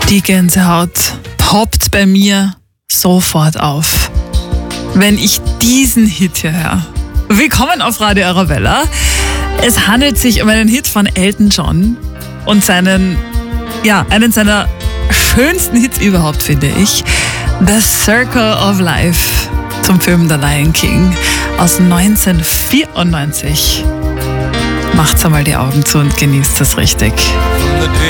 Die Gänsehaut poppt bei mir sofort auf, wenn ich diesen Hit hier höre. Willkommen auf Radio Arabella. Es handelt sich um einen Hit von Elton John und einen seiner schönsten Hits überhaupt, finde ich. The Circle of Life zum Film The Lion King aus 1994. Macht's einmal die Augen zu und genießt das richtig.